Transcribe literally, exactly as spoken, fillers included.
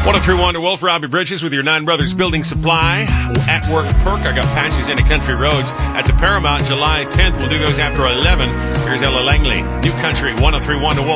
one oh three point one to Wolf, Robbie Bridges with your Nine Brothers Building Supply at work perk. I got patches into country roads at the Paramount July tenth. We'll do those after eleven. Here's Ella Langley, New Country one oh three point one to Wolf.